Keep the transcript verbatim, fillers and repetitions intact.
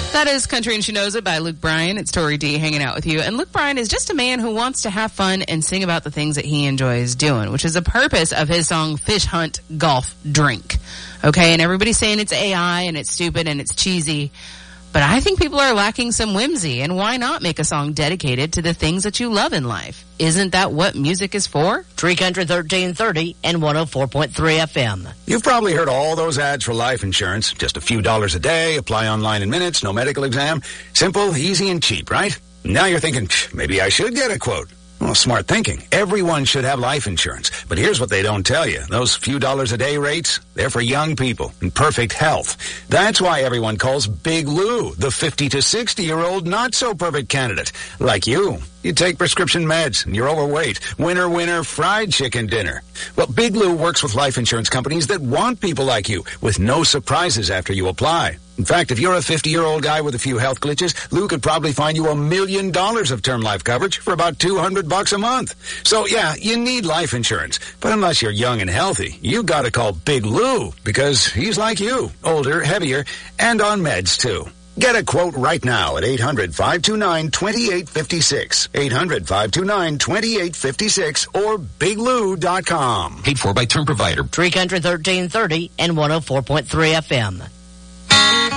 That is Country and She Knows It by Luke Bryan. It's Tori D hanging out with you. And Luke Bryan is just a man who wants to have fun and sing about the things that he enjoys doing, which is the purpose of his song Fish Hunt, Golf, Drink. Okay, and everybody's saying it's A I and it's stupid and it's cheesy. But I think people are lacking some whimsy, and why not make a song dedicated to the things that you love in life? Isn't that what music is for? Tree Country thirteen thirty and one oh four point three F M. You've probably heard all those ads for life insurance. Just a few dollars a day, apply online in minutes, no medical exam. Simple, easy, and cheap, right? Now you're thinking, maybe I should get a quote. Well, smart thinking. Everyone should have life insurance. But here's what they don't tell you. Those few dollars a day rates, they're for young people in perfect health. That's why everyone calls Big Lou the fifty to sixty-year-old not-so-perfect candidate. Like you. You take prescription meds, and you're overweight. Winner, winner, fried chicken dinner. Well, Big Lou works with life insurance companies that want people like you, with no surprises after you apply. In fact, if you're a fifty-year-old guy with a few health glitches, Lou could probably find you a million dollars of term life coverage for about two hundred bucks a month. So, yeah, you need life insurance. But unless you're young and healthy, you gotta call Big Lou, because he's like you, older, heavier, and on meds, too. Get a quote right now at eight hundred, five two nine, two eight five six, eight hundred, five two nine, two eight five six, or big lou dot com. Paid for by Term Provider. Tree Country thirteen thirty and one oh four point three F M.